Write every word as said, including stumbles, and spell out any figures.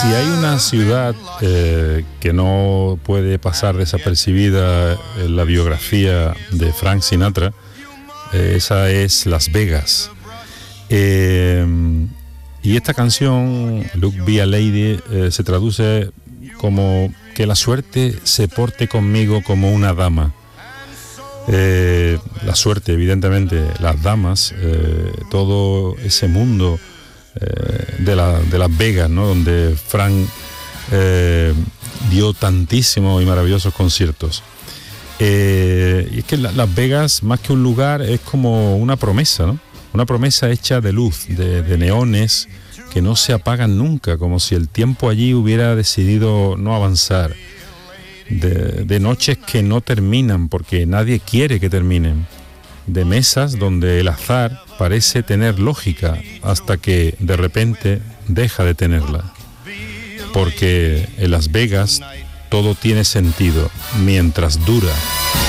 Y hay una ciudad eh, que no puede pasar desapercibida en la biografía de Frank Sinatra, eh, esa es Las Vegas. Eh, y esta canción, Look Be a Lady, eh, se traduce como que la suerte se porte conmigo como una dama. Eh, la suerte, evidentemente, las damas, eh, todo ese mundo eh, de, la, de Las Vegas, ¿no? Donde Frank eh, dio tantísimos y maravillosos conciertos. Eh, y es que la, Las Vegas, más que un lugar, es como una promesa, ¿no? Una promesa hecha de luz, de, de neones que no se apagan nunca, como si el tiempo allí hubiera decidido no avanzar. De, de noches que no terminan porque nadie quiere que terminen, de mesas donde el azar parece tener lógica hasta que de repente deja de tenerla, porque en Las Vegas todo tiene sentido mientras dura.